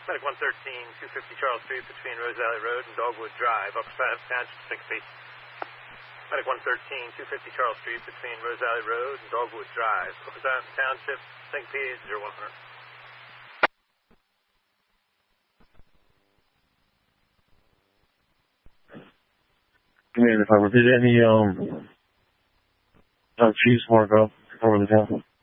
Medic 113, 250 Charles Street between Rose Valley Road and Dogwood Drive, upper side of Township 6 feet. Medic 113, 250 Charles Street between Rose Valley Road and Dogwood Drive, upper side of Township, St. Pete, 0100. And if I repeat any, Chiefs Marco over the town.